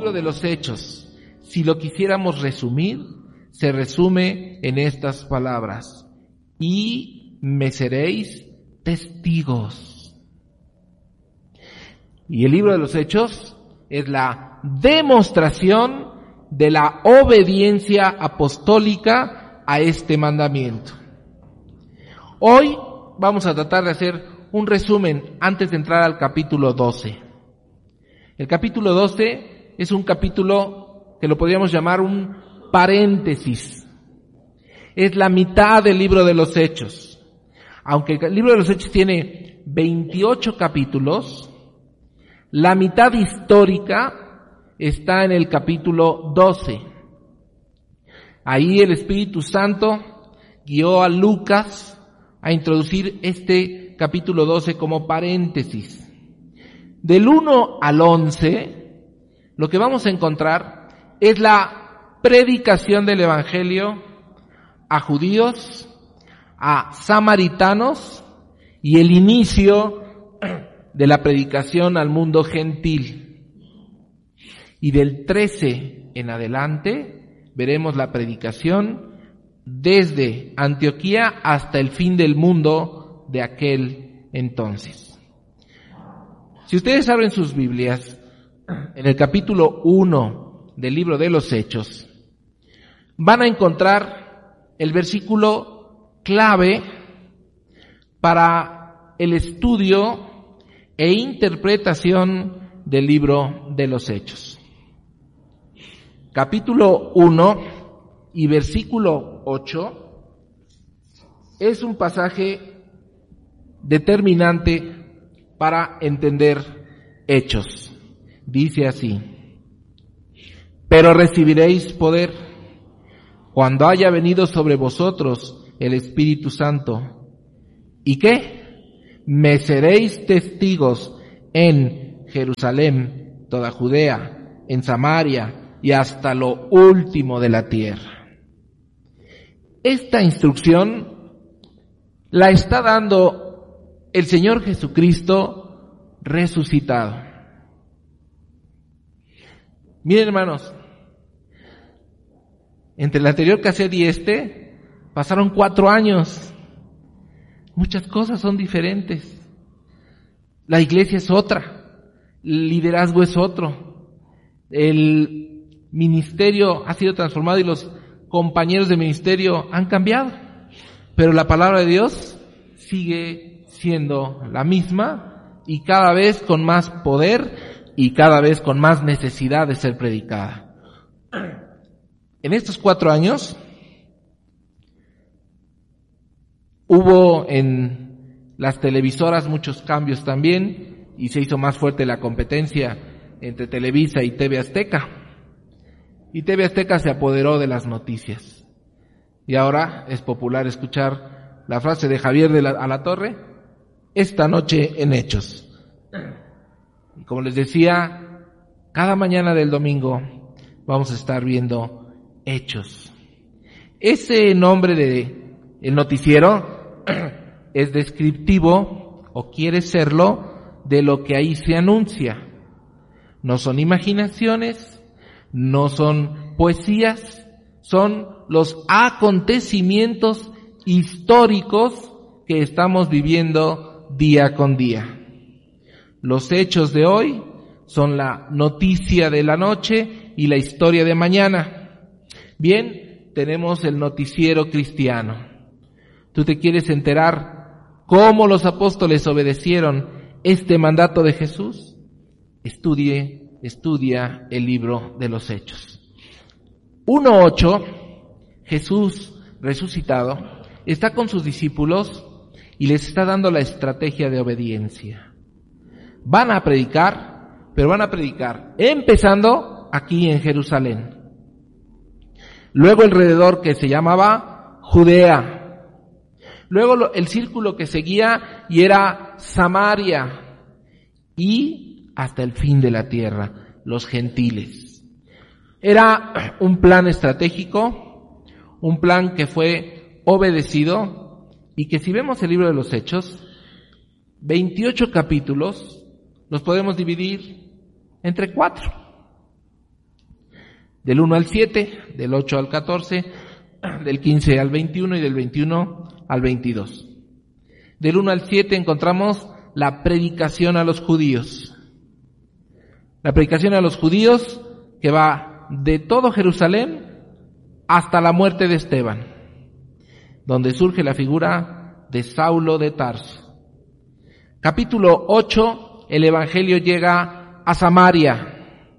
libro de los Hechos, si lo quisiéramos resumir, se resume en estas palabras: y me seréis testigos. Y el libro de los Hechos es la demostración de la obediencia apostólica a este mandamiento. Hoy vamos a tratar de hacer un resumen antes de entrar al capítulo 12. El capítulo 12 es un capítulo que lo podríamos llamar un paréntesis. Es la mitad del libro de los Hechos. Aunque el libro de los Hechos tiene 28 capítulos, la mitad histórica está en el capítulo 12. Ahí el Espíritu Santo guió a Lucas a introducir este capítulo 12 como paréntesis. Del 1 al 11, lo que vamos a encontrar es la predicación del Evangelio a judíos, a samaritanos y el inicio de la predicación al mundo gentil. Y del 13 en adelante veremos la predicación desde Antioquía hasta el fin del mundo de aquel entonces. Si ustedes abren sus Biblias, en el capítulo 1 del libro de los Hechos, van a encontrar el versículo clave para el estudio e interpretación del libro de los Hechos. Capítulo 1 y versículo 8 es un pasaje determinante para entender Hechos. Dice así: pero recibiréis poder cuando haya venido sobre vosotros el Espíritu Santo. ¿Y qué? Me seréis testigos en Jerusalén, toda Judea, en Samaria y hasta lo último de la tierra. Esta instrucción la está dando el Señor Jesucristo resucitado. Miren, hermanos, entre el anterior cassette y este pasaron 4 años. Muchas cosas son diferentes. La iglesia es otra, el liderazgo es otro, el ministerio ha sido transformado y los compañeros de ministerio han cambiado, pero la palabra de Dios sigue siendo la misma y cada vez con más poder y cada vez con más necesidad de ser predicada. En estos 4 años hubo en las televisoras muchos cambios también y se hizo más fuerte la competencia entre Televisa y TV Azteca. Y TV Azteca se apoderó de las noticias. Y ahora es popular escuchar la frase de Javier Alatorre: esta noche en Hechos. Y como les decía, cada mañana del domingo vamos a estar viendo Hechos. Ese nombre de el noticiero es descriptivo, o quiere serlo, de lo que ahí se anuncia. No son imaginaciones, no son poesías, son los acontecimientos históricos que estamos viviendo día con día. Los hechos de hoy son la noticia de la noche y la historia de mañana. Bien, tenemos el noticiero cristiano. ¿Tú te quieres enterar cómo los apóstoles obedecieron este mandato de Jesús? Estudia el libro de los Hechos. 1:8, Jesús resucitado está con sus discípulos y les está dando la estrategia de obediencia. Van a predicar, pero van a predicar empezando aquí en Jerusalén. Luego alrededor, que se llamaba Judea. Luego el círculo que seguía y era Samaria. Y hasta el fin de la tierra, los gentiles. Era un plan estratégico, un plan que fue obedecido y que, si vemos el libro de los Hechos, 28 capítulos los podemos dividir entre 4. Del 1 al 7, del 8 al 14, del 15 al 21 y del 21 al 22. Del 1 al 7 encontramos la predicación a los judíos. La predicación a los judíos que va de todo Jerusalén hasta la muerte de Esteban, donde surge la figura de Saulo de Tarso. Capítulo 8, el evangelio llega a Samaria.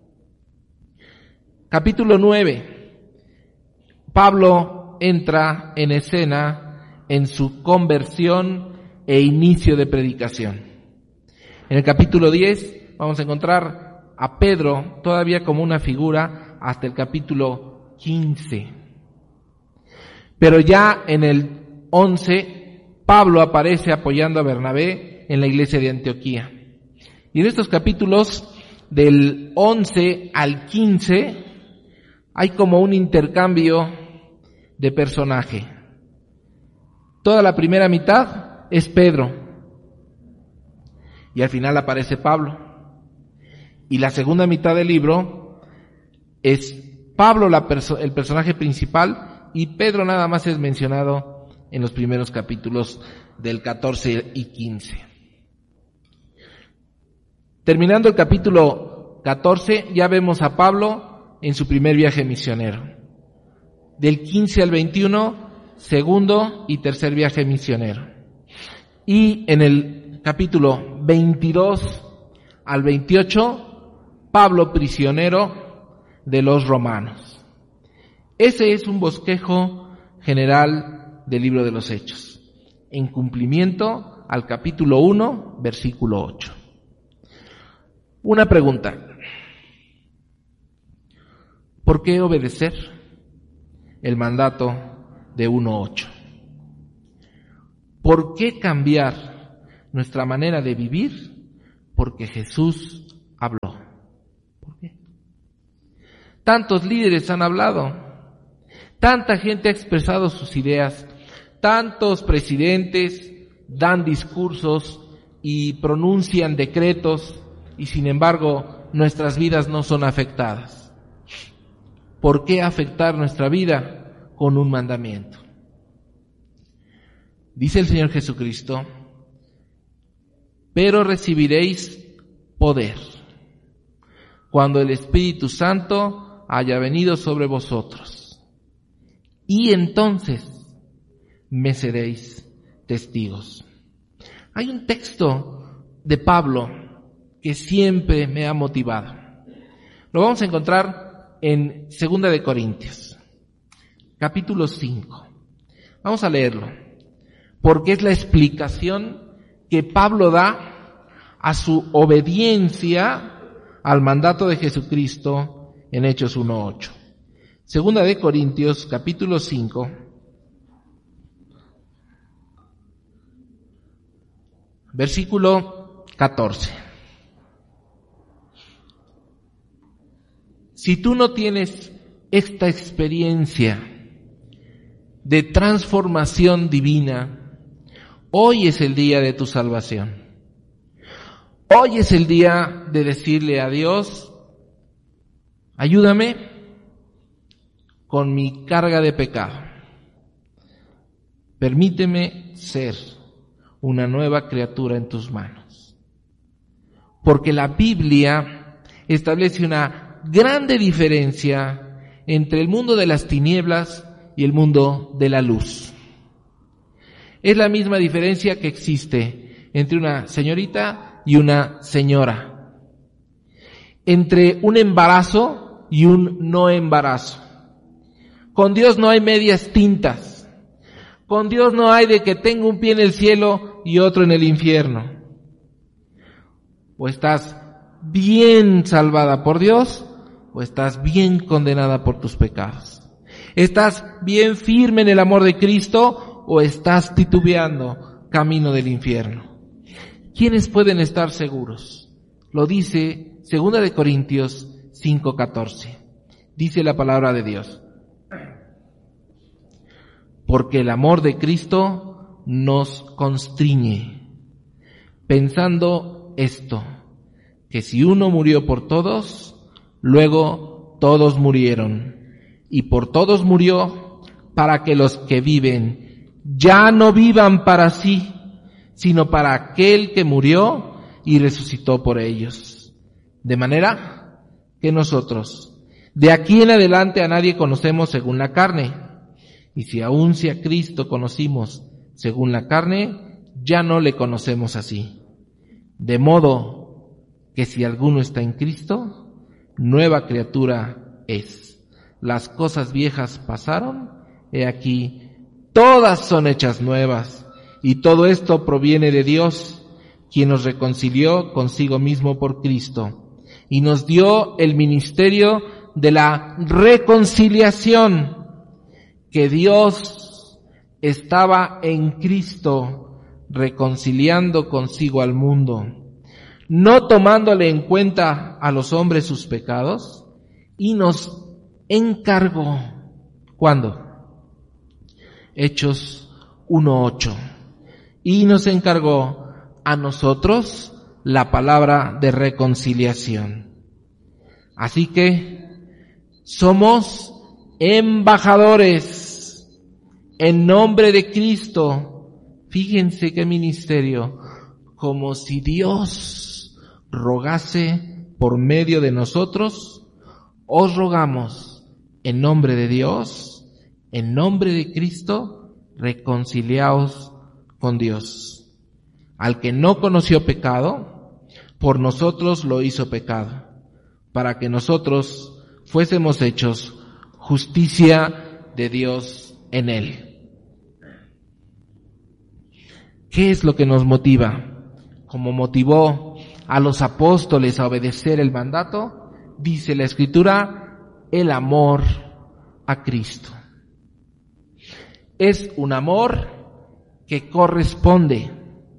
Capítulo 9, Pablo entra en escena en su conversión e inicio de predicación. En el capítulo 10 vamos a encontrar a Pedro todavía como una figura hasta el capítulo 15. Pero ya en el 11, Pablo aparece apoyando a Bernabé en la iglesia de Antioquía. Y en estos capítulos del 11 al 15 hay como un intercambio de personaje. Toda la primera mitad es Pedro y al final aparece Pablo. Y la segunda mitad del libro es Pablo el personaje principal y Pedro nada más es mencionado en los primeros capítulos del 14 y 15. Terminando el capítulo 14 ya vemos a Pablo en su primer viaje misionero. Del 15 al 21, segundo y tercer viaje misionero. Y en el capítulo 22 al 28, Pablo prisionero de los romanos. Ese es un bosquejo general del libro de los Hechos, en cumplimiento al capítulo 1, versículo 8. Una pregunta. ¿Por qué obedecer el mandato de 1:8? ¿Por qué cambiar nuestra manera de vivir? Porque Jesús habló. ¿Por qué? Tantos líderes han hablado, tanta gente ha expresado sus ideas, tantos presidentes dan discursos y pronuncian decretos y sin embargo nuestras vidas no son afectadas. ¿Por qué afectar nuestra vida con un mandamiento? Dice el Señor Jesucristo, pero recibiréis poder cuando el Espíritu Santo haya venido sobre vosotros. Y entonces me seréis testigos. Hay un texto de Pablo que siempre me ha motivado. Lo vamos a encontrar en 2 de Corintios, capítulo 5. Vamos a leerlo, porque es la explicación que Pablo da a su obediencia al mandato de Jesucristo en Hechos 1:8. 2 de Corintios, capítulo 5, versículo 14. Si tú no tienes esta experiencia de transformación divina, hoy es el día de tu salvación. Hoy es el día de decirle a Dios, ayúdame con mi carga de pecado. Permíteme ser una nueva criatura en tus manos. Porque la Biblia establece una grande diferencia entre el mundo de las tinieblas y el mundo de la luz. Es la misma diferencia que existe entre una señorita y una señora, entre un embarazo y un no embarazo. Con Dios no hay medias tintas. Con Dios no hay de que tengo un pie en el cielo y otro en el infierno. O estás bien salvada por Dios, o estás bien condenada por tus pecados. ¿Estás bien firme en el amor de Cristo o estás titubeando camino del infierno? ¿Quiénes pueden estar seguros? Lo dice 2 de Corintios 5:14. Dice la palabra de Dios. Porque el amor de Cristo nos constriñe, pensando esto, que si uno murió por todos, luego todos murieron, y por todos murió, para que los que viven ya no vivan para sí, sino para aquel que murió y resucitó por ellos. De manera que nosotros, de aquí en adelante, a nadie conocemos según la carne, y si aún si a Cristo conocimos según la carne, ya no le conocemos así. De modo que si alguno está en Cristo, nueva criatura es. Las cosas viejas pasaron, he aquí, todas son hechas nuevas, y todo esto proviene de Dios, quien nos reconcilió consigo mismo por Cristo, y nos dio el ministerio de la reconciliación, que Dios estaba en Cristo reconciliando consigo al mundo, no tomándole en cuenta a los hombres sus pecados, y nos encargó. ¿Cuándo? Hechos 1:8. Y nos encargó a nosotros la palabra de reconciliación. Así que somos embajadores en nombre de Cristo. Fíjense qué ministerio, como si Dios rogase por medio de nosotros. Os rogamos en nombre de Dios, en nombre de Cristo, reconciliaos con Dios. Al que no conoció pecado, por nosotros lo hizo pecado, para que nosotros fuésemos hechos justicia de Dios en él. ¿Qué es lo que nos motiva? Como motivó a los apóstoles a obedecer el mandato, dice la Escritura, el amor a Cristo. Es un amor que corresponde.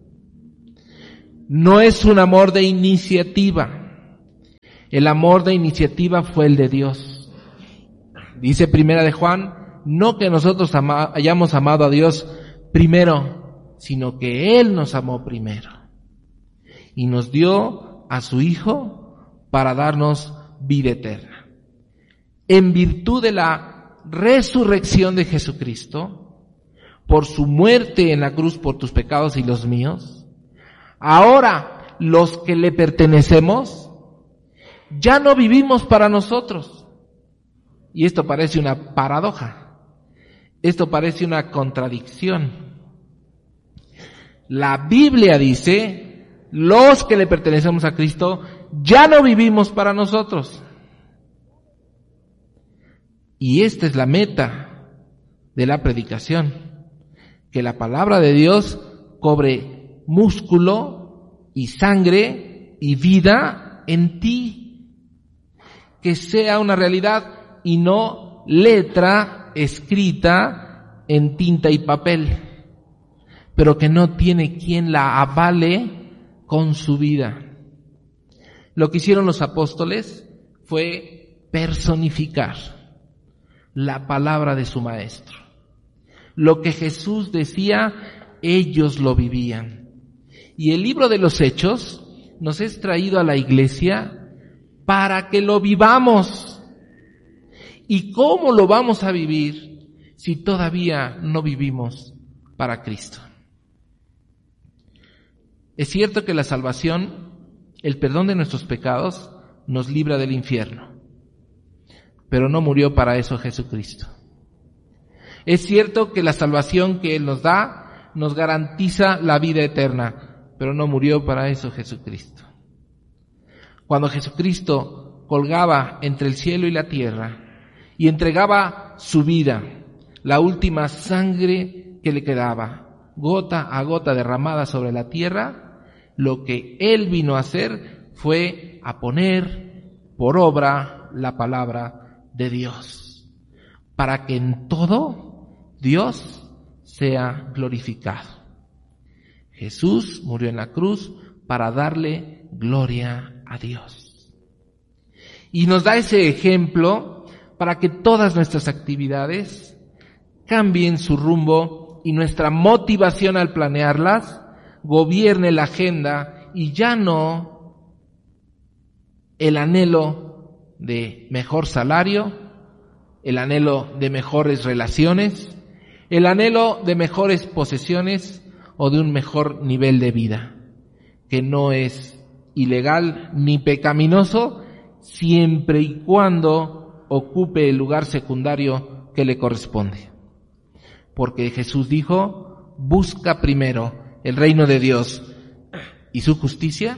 No es un amor de iniciativa. El amor de iniciativa fue el de Dios. Dice Primera de Juan, no que nosotros hayamos amado a Dios primero, sino que Él nos amó primero. Y nos dio a su Hijo para darnos vida eterna. En virtud de la resurrección de Jesucristo, por su muerte en la cruz por tus pecados y los míos, ahora los que le pertenecemos, ya no vivimos para nosotros. Y esto parece una paradoja. Esto parece una contradicción. La Biblia dice, los que le pertenecemos a Cristo, ya no vivimos para nosotros. Y esta es la meta de la predicación, que la palabra de Dios cobre músculo y sangre y vida en ti, que sea una realidad y no letra escrita en tinta y papel, pero que no tiene quien la avale con su vida. Lo que hicieron los apóstoles fue personificar la palabra de su maestro. Lo que Jesús decía, ellos lo vivían. Y el libro de los Hechos nos es traído a la iglesia para que lo vivamos. ¿Y cómo lo vamos a vivir si todavía no vivimos para Cristo? Es cierto que la salvación, el perdón de nuestros pecados, nos libra del infierno. Pero no murió para eso Jesucristo. Es cierto que la salvación que Él nos da nos garantiza la vida eterna, pero no murió para eso Jesucristo. Cuando Jesucristo colgaba entre el cielo y la tierra y entregaba su vida, la última sangre que le quedaba, gota a gota derramada sobre la tierra, lo que Él vino a hacer fue a poner por obra la palabra de Dios, para que en todo Dios sea glorificado. Jesús murió en la cruz para darle gloria a Dios. Y nos da ese ejemplo para que todas nuestras actividades cambien su rumbo y nuestra motivación al planearlas gobierne la agenda y ya no el anhelo de mejor salario, el anhelo de mejores relaciones, el anhelo de mejores posesiones o de un mejor nivel de vida, que no es ilegal ni pecaminoso siempre y cuando ocupe el lugar secundario que le corresponde. Porque Jesús dijo, busca primero el reino de Dios y su justicia,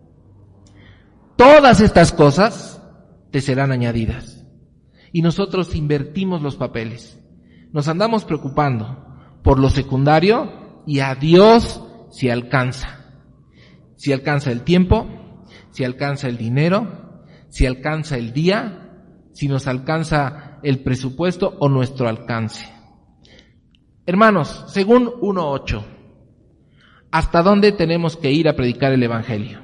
todas estas cosas te serán añadidas. Y nosotros invertimos los papeles. Nos andamos preocupando por lo secundario y a Dios si alcanza. Si alcanza el tiempo, si alcanza el dinero, si alcanza el día, si nos alcanza el presupuesto o nuestro alcance. Hermanos, según 1:8, ¿hasta dónde tenemos que ir a predicar el Evangelio?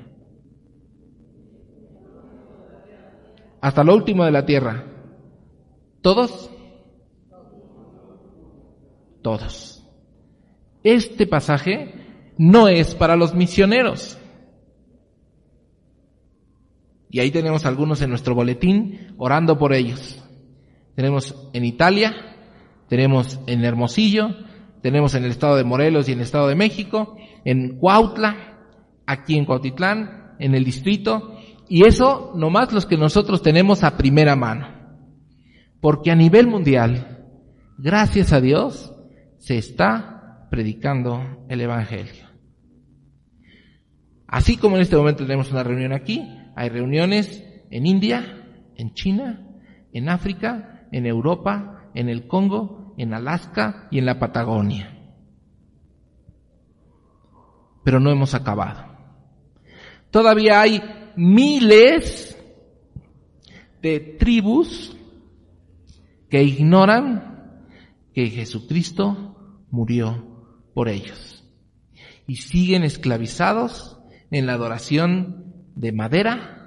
Hasta lo último de la tierra. ¿Todos? Todos. Este pasaje no es para los misioneros. Y ahí tenemos algunos en nuestro boletín orando por ellos. Tenemos en Italia, tenemos en Hermosillo, tenemos en el estado de Morelos y en el estado de México, en Cuautla, aquí en Cuautitlán, en el distrito, y eso nomás los que nosotros tenemos a primera mano. Porque a nivel mundial, gracias a Dios, se está predicando el Evangelio. Así como en este momento tenemos una reunión aquí, hay reuniones en India, en China, en África, en Europa, en el Congo, en Alaska y en la Patagonia. Pero no hemos acabado. Todavía hay miles de tribus que ignoran que Jesucristo murió por ellos y siguen esclavizados en la adoración de madera,